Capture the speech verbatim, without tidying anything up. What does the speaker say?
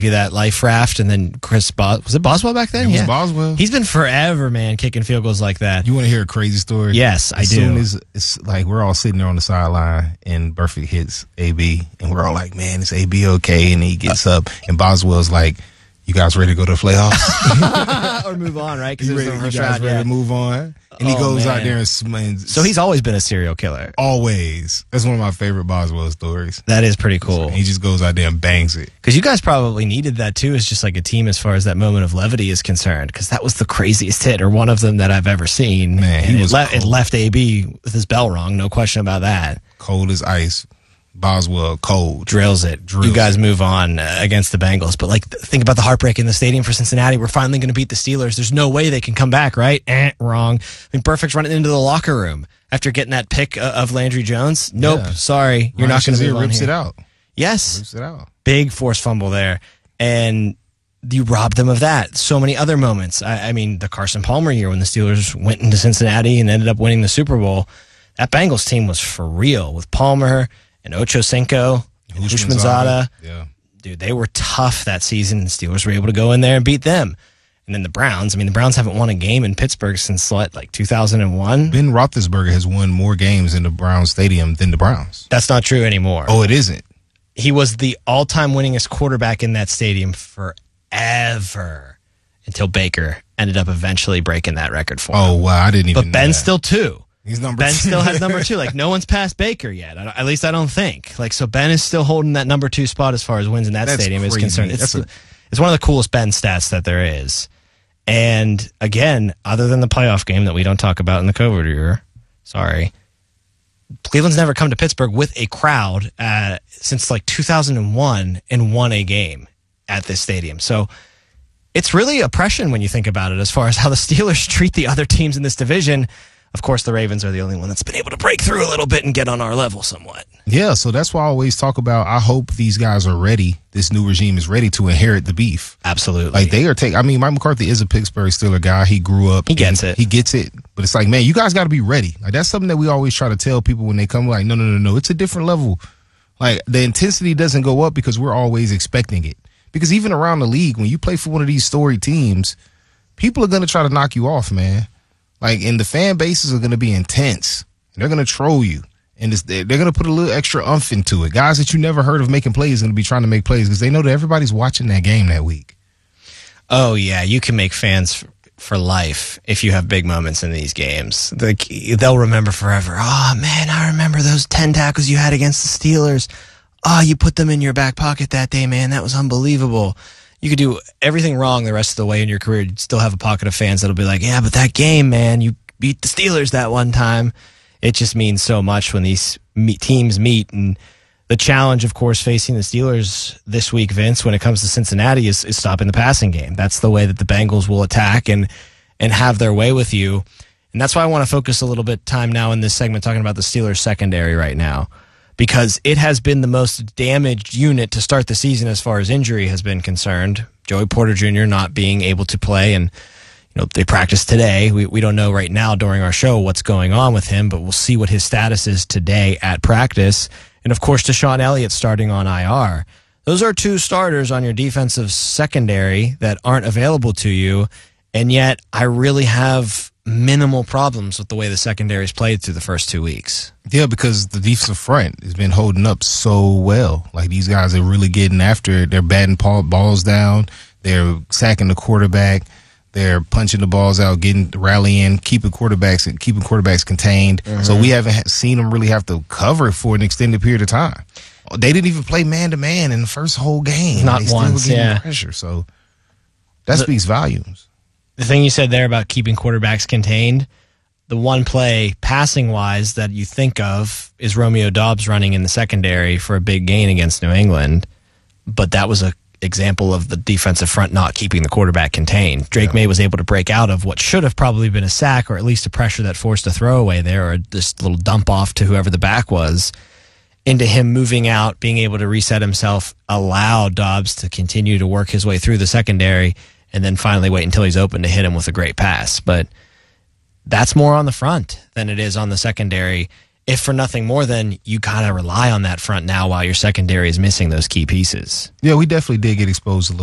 that life raft, and then Chris Bos- was it Boswell back then? It was yeah, Boswell. He's been forever, man, kicking field goals like that. You want to hear a crazy story? Yes, I as do. Soon as it's like we're all sitting there on the sideline, and Burfict hits A B, and we're all like, "Man, is A B okay?" And he gets up, and Boswell's like, "You guys ready to go to the playoffs or move on, right? Because you, it was ready, the you first guys round, ready yeah. to move on?" And he Oh, goes man. out there and smells. So he's always been a serial killer. Always. That's one of my favorite Boswell stories. That is pretty cool. He just goes out there and bangs it. Because you guys probably needed that too, as just like a team as far as that moment of levity is concerned. Because that was the craziest hit, or one of them that I've ever seen. Man, he and was it, le- cold. it left A B with his bell rung, no question about that. Cold as ice. Boswell, cold. Drills it. Drills you guys it. move on uh, against the Bengals. But like, th- think about the heartbreak in the stadium for Cincinnati. We're finally going to beat the Steelers. There's no way they can come back, right? Eh, wrong. I mean, Burfict's running into the locker room after getting that pick uh, of Landry Jones. Nope, Yeah. sorry, you're Ryan not going to Shazier move on rips here. it out. Yes, Rips it out. big force fumble there, and you robbed them of that. So many other moments. I, I mean, the Carson Palmer year when the Steelers went into Cincinnati and ended up winning the Super Bowl. That Bengals team was for real with Palmer and Ocho Cinco, and Hushmanzada. Yeah. Dude, they were tough that season. The Steelers were able to go in there and beat them. And then the Browns. I mean, the Browns haven't won a game in Pittsburgh since what, like two thousand one? Ben Roethlisberger has won more games in the Browns stadium than the Browns. That's not true anymore. Oh, it isn't. He was the all-time winningest quarterback in that stadium forever until Baker ended up eventually breaking that record for him. Oh, wow. I didn't even But know Ben's that. still two. He's number Ben two. still has number two. Like, no one's passed Baker yet. I don't- At least I don't think. Like, so Ben is still holding that number two spot as far as wins in that That's stadium is crazy. concerned. It's, That's a- it's one of the coolest Ben stats that there is. And again, other than the playoff game that we don't talk about in the COVID year, sorry, Cleveland's never come to Pittsburgh with a crowd uh, since like two thousand one and won a game at this stadium. So it's really oppression when you think about it as far as how the Steelers treat the other teams in this division. Of course, the Ravens are the only one that's been able to break through a little bit and get on our level somewhat. Yeah, so that's why I always talk about, I hope these guys are ready. This new regime is ready to inherit the beef. Absolutely. Like, they are taking, I mean, Mike McCarthy is a Pittsburgh Steeler guy. He grew up. He gets and it. He gets it. But it's like, man, you guys got to be ready. Like, that's something that we always try to tell people when they come, like, no, no, no, no. It's a different level. Like, the intensity doesn't go up because we're always expecting it. Because even around the league, when you play for one of these storied teams, people are going to try to knock you off, man. Like, and the fan bases are going to be intense. They're going to troll you. And it's, they're going to put a little extra umph into it. Guys that you never heard of making plays are going to be trying to make plays because they know that everybody's watching that game that week. Oh, yeah. You can make fans f- for life if you have big moments in these games. Like, they'll remember forever. Oh, man, I remember those ten tackles you had against the Steelers. Oh, you put them in your back pocket that day, man. That was unbelievable. You could do everything wrong the rest of the way in your career. You'd still have a pocket of fans that'll be like, yeah, but that game, man, you beat the Steelers that one time. It just means so much when these meet, teams meet. And the challenge, of course, facing the Steelers this week, Vince, when it comes to Cincinnati, is, is stopping the passing game. That's the way that the Bengals will attack and and have their way with you. And that's why I want to focus a little bit time now in this segment talking about the Steelers secondary right now, because it has been the most damaged unit to start the season as far as injury has been concerned. Joey Porter Junior not being able to play, and you know they practiced today. We we don't know right now during our show what's going on with him, but we'll see what his status is today at practice. And of course, Deshaun Elliott starting on I R. Those are two starters on your defensive secondary that aren't available to you, and yet I really have minimal problems with the way the secondary's played through the first two weeks. Yeah, because the defensive front has been holding up so well. Like, these guys are really getting after it. They're batting balls down. They're sacking the quarterback. They're punching the balls out, getting rallying, keeping quarterbacks and keeping quarterbacks contained. Mm-hmm. So we haven't seen them really have to cover for an extended period of time. They didn't even play man to man in the first whole game. Not they once, still were getting yeah. pressure. So that The- speaks volumes. The thing you said there about keeping quarterbacks contained, the one play passing-wise that you think of is Romeo Doubs running in the secondary for a big gain against New England, but that was a example of the defensive front not keeping the quarterback contained. Drake Yeah. May was able to break out of what should have probably been a sack, or at least a pressure that forced a throwaway there, or this little dump off to whoever the back was, into him moving out, being able to reset himself, allow Doubs to continue to work his way through the secondary, and then finally wait until he's open to hit him with a great pass. But that's more on the front than it is on the secondary. if for nothing more than you kind of rely on that front now while your secondary is missing those key pieces. Yeah, we definitely did get exposed a little.